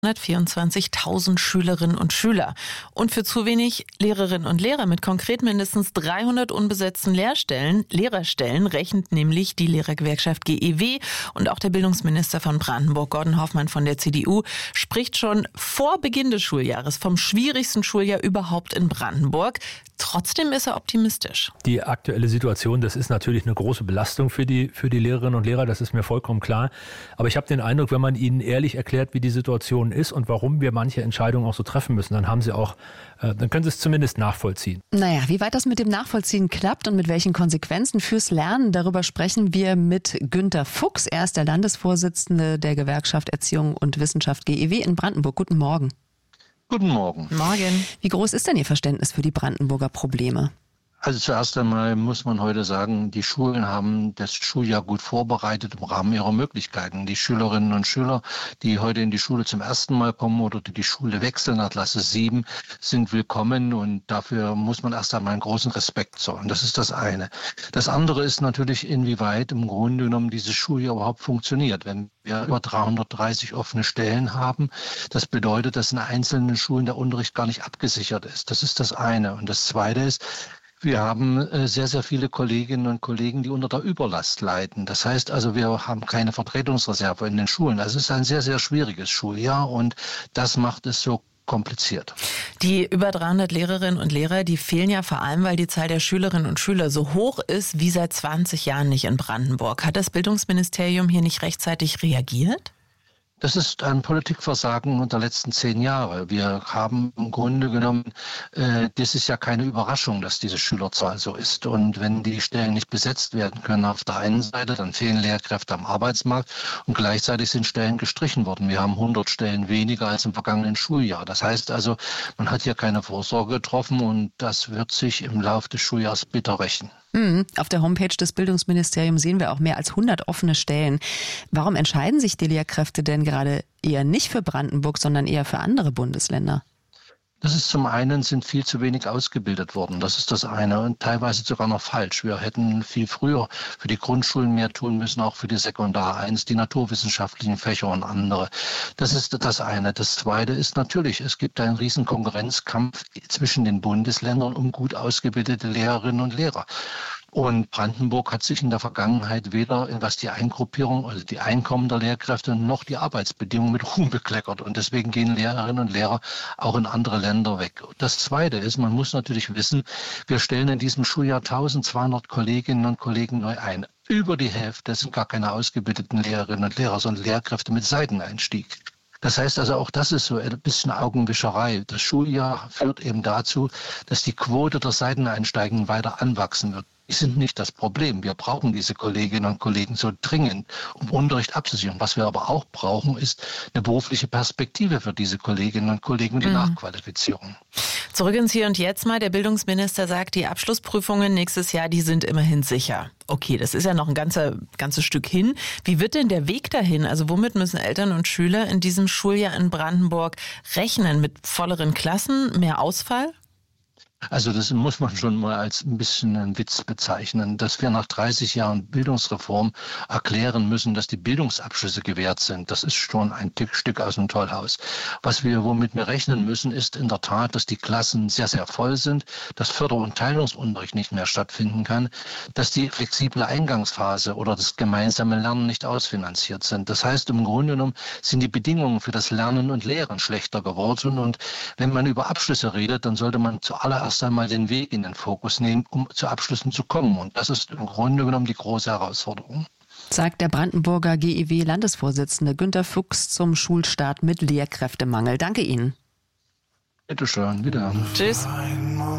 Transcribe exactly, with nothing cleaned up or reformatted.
hundertvierundzwanzigtausend Schülerinnen und Schüler. Und für zu wenig Lehrerinnen und Lehrer mit konkret mindestens dreihundert unbesetzten Lehrstellen, Lehrerstellen, rechnet nämlich die Lehrergewerkschaft G E W. Und auch der Bildungsminister von Brandenburg, Gordon Hoffmann von der C D U, spricht schon vor Beginn des Schuljahres vom schwierigsten Schuljahr überhaupt in Brandenburg. Trotzdem ist er optimistisch. Die aktuelle Situation, das ist natürlich eine große Belastung für die, für die Lehrerinnen und Lehrer, das ist mir vollkommen klar. Aber ich habe den Eindruck, wenn man ihnen ehrlich erklärt, wie die Situation ist und warum wir manche Entscheidungen auch so treffen müssen, dann haben sie auch, äh, dann können sie es zumindest nachvollziehen. Naja, wie weit das mit dem Nachvollziehen klappt und mit welchen Konsequenzen fürs Lernen, darüber sprechen wir mit Günter Fuchs. Er ist der Landesvorsitzende der Gewerkschaft Erziehung und Wissenschaft G E W in Brandenburg. Guten Morgen. Guten Morgen. Morgen. Wie groß ist denn Ihr Verständnis für die Brandenburger Probleme? Also zuerst einmal muss man heute sagen, die Schulen haben das Schuljahr gut vorbereitet im Rahmen ihrer Möglichkeiten. Die Schülerinnen und Schüler, die heute in die Schule zum ersten Mal kommen oder die die Schule wechseln nach Klasse sieben, sind willkommen und dafür muss man erst einmal einen großen Respekt zollen. Das ist das eine. Das andere ist natürlich, inwieweit im Grunde genommen dieses Schuljahr überhaupt funktioniert. Wenn wir über dreihundertdreißig offene Stellen haben, das bedeutet, dass in einzelnen Schulen der Unterricht gar nicht abgesichert ist. Das ist das eine. Und das zweite ist, wir haben sehr, sehr viele Kolleginnen und Kollegen, die unter der Überlast leiden. Das heißt also, wir haben keine Vertretungsreserve in den Schulen. Also es ist ein sehr, sehr schwieriges Schuljahr und das macht es so kompliziert. Die über dreihundert Lehrerinnen und Lehrer, die fehlen ja vor allem, weil die Zahl der Schülerinnen und Schüler so hoch ist wie seit zwanzig Jahren nicht in Brandenburg. Hat das Bildungsministerium hier nicht rechtzeitig reagiert? Das ist ein Politikversagen der letzten zehn Jahre. Wir haben im Grunde genommen, äh, das ist ja keine Überraschung, dass diese Schülerzahl so ist. Und wenn die Stellen nicht besetzt werden können auf der einen Seite, dann fehlen Lehrkräfte am Arbeitsmarkt und gleichzeitig sind Stellen gestrichen worden. Wir haben hundert Stellen weniger als im vergangenen Schuljahr. Das heißt also, man hat hier keine Vorsorge getroffen und das wird sich im Laufe des Schuljahrs bitter rächen. Mhm. Auf der Homepage des Bildungsministeriums sehen wir auch mehr als hundert offene Stellen. Warum entscheiden sich die Lehrkräfte denn gerade eher nicht für Brandenburg, sondern eher für andere Bundesländer? Das ist zum einen, sind viel zu wenig ausgebildet worden. Das ist das eine und teilweise sogar noch falsch. Wir hätten viel früher für die Grundschulen mehr tun müssen, auch für die Sekundar eins, die naturwissenschaftlichen Fächer und andere. Das ist das eine. Das zweite ist natürlich, es gibt einen riesen Konkurrenzkampf zwischen den Bundesländern um gut ausgebildete Lehrerinnen und Lehrer. Und Brandenburg hat sich in der Vergangenheit weder, was die Eingruppierung, also die Einkommen der Lehrkräfte, noch die Arbeitsbedingungen mit Ruhm bekleckert. Und deswegen gehen Lehrerinnen und Lehrer auch in andere Länder weg. Das Zweite ist, man muss natürlich wissen, wir stellen in diesem Schuljahr eintausendzweihundert Kolleginnen und Kollegen neu ein. Über die Hälfte sind gar keine ausgebildeten Lehrerinnen und Lehrer, sondern Lehrkräfte mit Seiteneinstieg. Das heißt also, auch das ist so ein bisschen Augenwischerei. Das Schuljahr führt eben dazu, dass die Quote der Seiteneinsteigen weiter anwachsen wird. Die sind nicht das Problem. Wir brauchen diese Kolleginnen und Kollegen so dringend, um Unterricht abzusichern. Was wir aber auch brauchen, ist eine berufliche Perspektive für diese Kolleginnen und Kollegen und die mhm. Nachqualifizierung. Zurück ins Hier und Jetzt mal. Der Bildungsminister sagt, die Abschlussprüfungen nächstes Jahr, die sind immerhin sicher. Okay, das ist ja noch ein ganzer, ganzes Stück hin. Wie wird denn der Weg dahin? Also womit müssen Eltern und Schüler in diesem Schuljahr in Brandenburg rechnen? Mit volleren Klassen, mehr Ausfall? Also das muss man schon mal als ein bisschen einen Witz bezeichnen, dass wir nach dreißig Jahren Bildungsreform erklären müssen, dass die Bildungsabschlüsse gewährt sind. Das ist schon ein Stück aus dem Tollhaus. Was wir, womit wir rechnen müssen, ist in der Tat, dass die Klassen sehr, sehr voll sind, dass Förder- und Teilungsunterricht nicht mehr stattfinden kann, dass die flexible Eingangsphase oder das gemeinsame Lernen nicht ausfinanziert sind. Das heißt, im Grunde genommen sind die Bedingungen für das Lernen und Lehren schlechter geworden. Und wenn man über Abschlüsse redet, dann sollte man zuallererst erst einmal den Weg in den Fokus nehmen, um zu Abschlüssen zu kommen. Und das ist im Grunde genommen die große Herausforderung. Sagt der Brandenburger G E W-Landesvorsitzende Günter Fuchs zum Schulstart mit Lehrkräftemangel. Danke Ihnen. Bitte schön, wieder. Tschüss.